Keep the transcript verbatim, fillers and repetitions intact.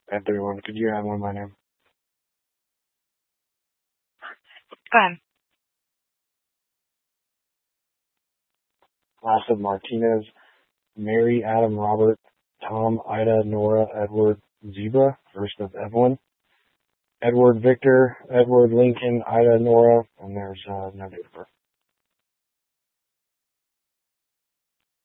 nine three one. Could you add one of my name? Go ahead. Last of Martinez, Mary, Adam, Robert, Tom, Ida, Nora, Edward, Zebra. First of Evelyn. Edward, Victor, Edward, Lincoln, Ida, Nora, and there's uh, no date of birth.